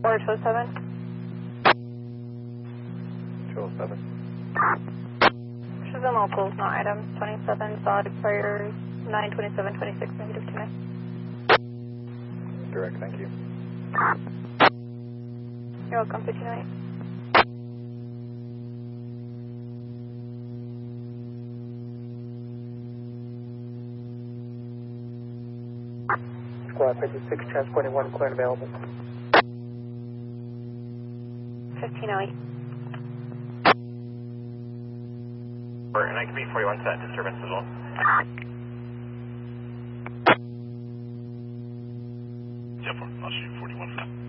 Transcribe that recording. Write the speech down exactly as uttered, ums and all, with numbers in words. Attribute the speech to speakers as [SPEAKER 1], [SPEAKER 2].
[SPEAKER 1] Or two oh seven?
[SPEAKER 2] two oh seven.
[SPEAKER 1] This is in locals, not items. twenty-seven, solid expires nine twenty-seven twenty-six, negative two nine.
[SPEAKER 2] Direct, thank you.
[SPEAKER 1] You're welcome, fifteen oh eight.
[SPEAKER 2] Squad fifty-six, transporting one, clear and available.
[SPEAKER 1] fifteen oh eight.
[SPEAKER 3] And I can be forty-one set, disturbance as well. Yeah, I'll shoot forty-one set.